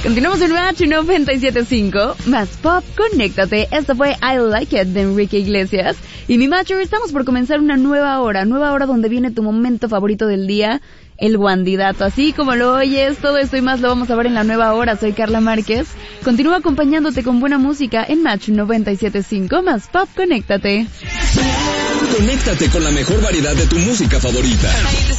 Continuamos en Match 97.5, más pop, conéctate. Esto fue I Like It de Enrique Iglesias. Y mi Matcher, estamos por comenzar una nueva hora donde viene tu momento favorito del día, el Wandidato. Así como lo oyes, todo esto y más lo vamos a ver en la nueva hora. Soy Carla Márquez. Continúa acompañándote con buena música en Match 97.5, más pop, conéctate. Conéctate con la mejor variedad de tu música favorita.